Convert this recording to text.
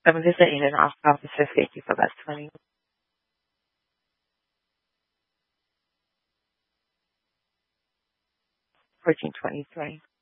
7 in off officer, thank you for that 20. 1423.